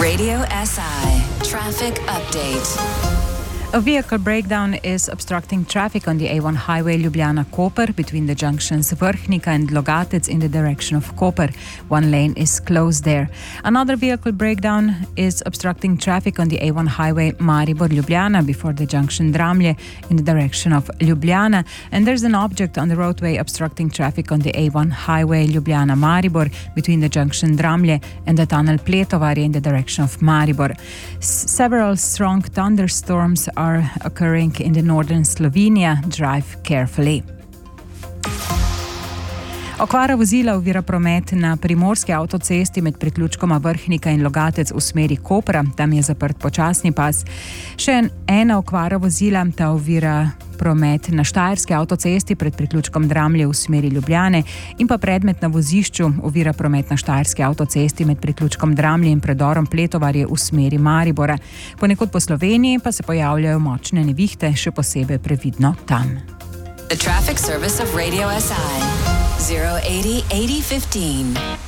Radio SI Traffic Update. A vehicle breakdown is obstructing traffic on the A1 highway Ljubljana-Koper between the junctions Vrhnika and Logatec in the direction of Koper. One lane is closed there. Another vehicle breakdown is obstructing traffic on the A1 highway Maribor-Ljubljana before the junction Dramlje in the direction of Ljubljana. And there's an object on the roadway obstructing traffic on the A1 highway Ljubljana-Maribor between the junction Dramlje and the tunnel Pletovarje in the direction of Maribor. Several strong thunderstorms are occurring in the northern Slovenia. Drive carefully. Okvara vozila ovira promet na primorski avtocesti med priključkoma Vrhnika in Logatec v smeri Kopra. Tam je zaprt počasni pas. Še ena okvara vozila, ta ovira promet na štajerski avtocesti pred priključkom Dramlje v smeri Ljubljane in pa predmet na vozišču ovira promet na štajerski avtocesti med priključkom Dramlje in predorom Pletovarje v smeri Maribora. Ponekod po Sloveniji pa se pojavljajo močne nevihte, še posebej previdno tam. The traffic service of Radio SI 080 8015.